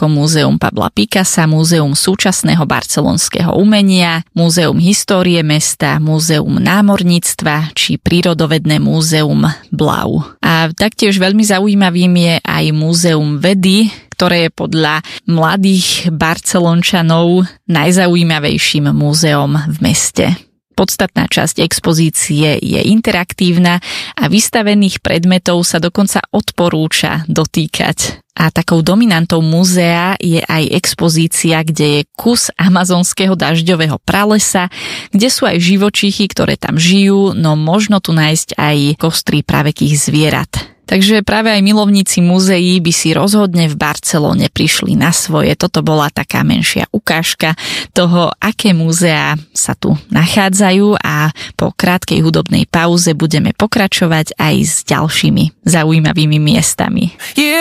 ako Múzeum Pabla Picassa, Múzeum súčasného barcelonského umenia, Múzeum histórie mesta, Múzeum námorníctva či prírodovedné Múzeum Blau. A taktiež veľmi zaujímavým je aj Múzeum vedy, ktoré je podľa mladých Barcelončanov najzaujímavejším múzeom v meste. Podstatná časť expozície je interaktívna a vystavených predmetov sa dokonca odporúča dotýkať. A takou dominantou múzea je aj expozícia, kde je kus amazonského dažďového pralesa, kde sú aj živočíchy, ktoré tam žijú, no možno tu nájsť aj kostry pravekých zvierat. Takže práve aj milovníci múzeí by si rozhodne v Barcelone prišli na svoje. Toto bola taká menšia ukážka toho, aké múzeá sa tu nachádzajú a po krátkej hudobnej pauze budeme pokračovať aj s ďalšími zaujímavými miestami.